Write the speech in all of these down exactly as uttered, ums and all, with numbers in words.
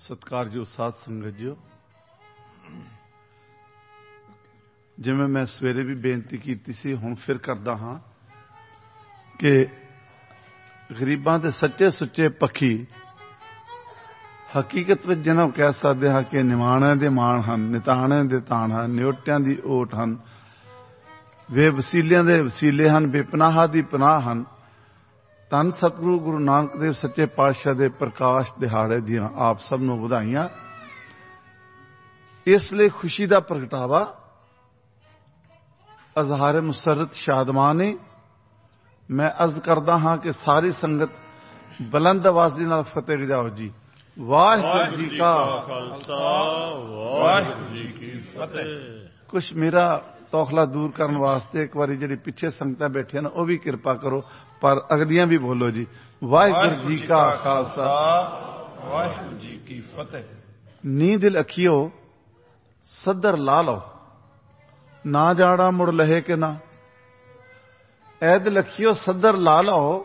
ਸਤਿਕਾਰਯੋਗ ਸਾਧ ਸੰਗਤ ਜੀਓ, ਜਿਵੇਂ ਮੈਂ ਸਵੇਰੇ ਵੀ ਬੇਨਤੀ ਕੀਤੀ ਸੀ, ਹੁਣ ਫਿਰ ਕਰਦਾ ਹਾਂ ਕਿ ਗਰੀਬਾਂ ਦੇ ਸੱਚੇ ਸੁੱਚੇ ਪੱਖੀ ਹਕੀਕਤ ਵਿੱਚ ਜਿਹਨਾਂ ਨੂੰ ਕਹਿ ਸਕਦੇ ਹਾਂ ਕਿ ਨਿਮਾਣਿਆਂ ਦੇ ਮਾਣ ਹਨ, ਨਿਤਾਣਿਆਂ ਦੇ ਤਾਣ ਹਨ, ਨਿਉਟਿਆਂ ਦੀ ਓਟ ਹਨ, ਵੇ ਵਸੀਲਿਆਂ ਦੇ ਵਸੀਲੇ ਹਨ, ਬੇਪਨਾਹਾਂ ਦੀ ਪਨਾਹ ਹਨ। ਧੰਨ ਸਤਿਗੁਰੂ ਗੁਰੂ ਨਾਨਕ ਦੇਵ ਸੱਚੇ ਪਾਤਸ਼ਾਹ ਦੇ ਪ੍ਰਕਾਸ਼ ਦਿਹਾੜੇ ਦੀਆਂ ਆਪ ਸਭ ਨੂੰ ਵਧਾਈਆਂ। ਇਸ ਲਈ ਖੁਸ਼ੀ ਦਾ ਪ੍ਰਗਟਾਵਾ ਅਜ਼ਹਾਰ ਮੁਸਰਤ ਸ਼ਾਦਮਾਨੀ ਮੈਂ ਅਰਜ਼ ਕਰਦਾ ਹਾਂ ਕਿ ਸਾਰੀ ਸੰਗਤ ਬੁਲੰਦ ਆਵਾਜ਼ੀ ਨਾਲ ਫਤਿਹ ਗਜਾਓ ਜੀ। ਵਾਹਿਗੁਰੂ ਜੀ ਕਾ ਖਾਲਸਾ, ਵਾਹਿਗੁਰੂ ਜੀ ਕੀ ਫਤਿਹ। ਕੁਛ ਮੇਰਾ ਤੌਖਲਾ ਦੂਰ ਕਰਨ ਵਾਸਤੇ ਇੱਕ ਵਾਰੀ ਜਿਹੜੀ ਪਿੱਛੇ ਸੰਗਤਾਂ ਬੈਠੀਆਂ ਨੇ ਉਹ ਵੀ ਕਿਰਪਾ ਕਰੋ, ਪਰ ਅਗਲੀਆਂ ਵੀ ਬੋਲੋ ਜੀ। ਵਾਹਿਗੁਰੂ ਜੀ ਕਾ ਖਾਲਸਾ, ਵਾਹਿਗੁਰੂ ਜੀ ਕੀ ਫਤਿਹ। ਨੀ ਦਿਲ ਅਖੀਓ ਸੱਦਰ ਲਾ ਲਓ, ਨਾ ਜਾਣਾ ਮੁੜ ਲਹੇ ਕਿ ਨਾ। ਐ ਦਿਲ ਅਖੀਓ ਸੱਦਰ ਲਾ ਲਓ,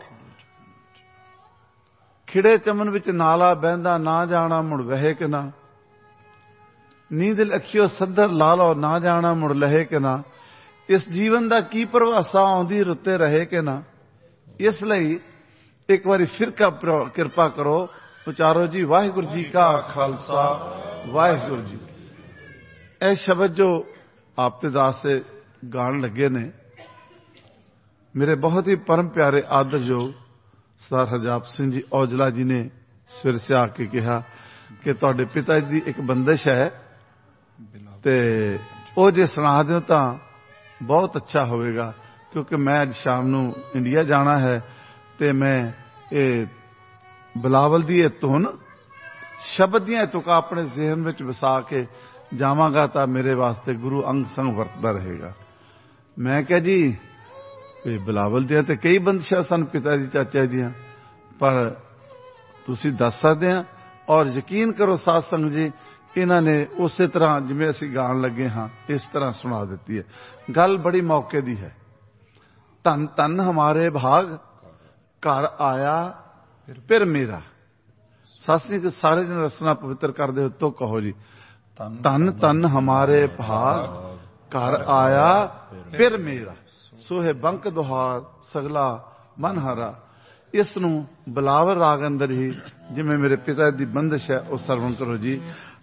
ਖਿੜੇ ਚਮਨ ਵਿੱਚ ਨਾਲਾ ਬਹਿੰਦਾ, ਨਾ ਜਾਣਾ ਮੁੜ ਵਹੇ ਕਿ ਨਾ। ਨੀ ਦਿਲ ਅਖੀਓ ਸੱਦਰ ਲਾ ਲਓ, ਨਾ ਜਾਣਾ ਮੁੜ ਲਹੇ ਕਿ ਨਾ। ਇਸ ਜੀਵਨ ਦਾ ਕੀ ਪ੍ਰਵਾਸਾ ਆਉਂਦੀ ਰੁੱਤੇ ਰਹੇ ਕਿ ਨਾ। ਇਸ ਲਈ ਇੱਕ ਵਾਰੀ ਫਿਰ ਕਿਰਪਾ ਕਰੋ, ਉਚਾਰੋ ਜੀ ਵਾਹਿਗੁਰੂ ਜੀ ਕਾ ਖਾਲਸਾ, ਵਾਹਿਗੁਰੂ ਜੀ। ਇਹ ਸ਼ਬਦ ਜੋ ਆਪ ਦੇ ਦਾਸੇ ਗਾਣ ਲੱਗੇ ਨੇ, ਮੇਰੇ ਬਹੁਤ ਹੀ ਪਰਮ ਪਿਆਰੇ ਆਦਰਯੋਗ ਸਰਦਾਰ ਹਰਜਾਪ ਸਿੰਘ ਜੀ ਔਜਲਾ ਜੀ ਨੇ ਸਵੇਰ ਸੇ ਆ ਕੇ ਕਿਹਾ ਕਿ ਤੁਹਾਡੇ ਪਿਤਾ ਜੀ ਦੀ ਇੱਕ ਬੰਦਿਸ਼ ਹੈ ਤੇ ਉਹ ਜੇ ਸੁਣਾ ਦਿਓ ਤਾਂ ਬਹੁਤ ਅੱਛਾ ਹੋਵੇਗਾ, ਕਿਉਂਕਿ ਮੈਂ ਅੱਜ ਸ਼ਾਮ ਨੂੰ ਇੰਡੀਆ ਜਾਣਾ ਹੈ ਤੇ ਮੈਂ ਇਹ ਬਿਲਾਵਲ ਦੀ ਇਹ ਧੁਨ ਸ਼ਬਦ ਦੀਆਂ ਤੁਕਾਂ ਆਪਣੇ ਜ਼ਿਹਨ ਵਿੱਚ ਵਸਾ ਕੇ ਜਾਵਾਂਗਾ ਤਾਂ ਮੇਰੇ ਵਾਸਤੇ ਗੁਰੂ ਅੰਗ ਸੰਗ ਵਰਤਦਾ ਰਹੇਗਾ। ਮੈਂ ਕਿਹਾ ਜੀ ਇਹ ਬਿਲਾਵਲ ਦੀਆਂ ਤੇ ਕਈ ਬੰਦਿਸ਼ਾਂ ਸਨ ਪਿਤਾ ਜੀ ਚਾਚਾ ਦੀਆਂ, ਪਰ ਤੁਸੀਂ ਦੱਸ ਸਕਦੇ ਆ। ਔਰ ਯਕੀਨ ਕਰੋ ਸਾਧ ਸੰਗਤ ਜੀ, ਇਹਨਾਂ ਨੇ ਉਸੇ ਤਰ੍ਹਾਂ ਜਿਵੇਂ ਅਸੀਂ ਗਾਣ ਲੱਗੇ ਹਾਂ ਇਸ ਤਰ੍ਹਾਂ ਸੁਣਾ ਦਿੱਤੀ ਹੈ। ਗੱਲ ਬੜੀ ਮੌਕੇ ਦੀ ਹੈ। ਧੰਨ ਧੰਨ ਹਮਾਰੇ ਭਾਗ, ਘਰ ਆਇਆ ਫਿਰ ਮੇਰਾ। ਸਾਸੀ ਕੇ ਸਾਰੇ ਜਨ ਰਸਨਾ ਪਵਿੱਤਰ ਕਰਦੇ ਹੋ ਤੋ ਕਹੋ ਜੀ ਧੰਨ ਧੰਨ ਹਮਾਰੇ ਭਾਗ, ਘਰ ਆਇਆ ਫਿਰ ਮੇਰਾ। ਸੋਹੇ ਬੰਕ ਦੁਹਾਰ ਸਗਲਾ ਮਨ ਹਾਰਾ। ਇਸ ਨੂੰ ਬਿਲਾਵਲ ਰਾਗ ਅੰਦਰ ਹੀ ਜਿਵੇਂ ਮੇਰੇ ਪਿਤਾ ਦੀ ਬੰਦਿਸ਼ ਹੈ ਉਹ ਸਰਵਣ ਕਰੋ ਜੀ।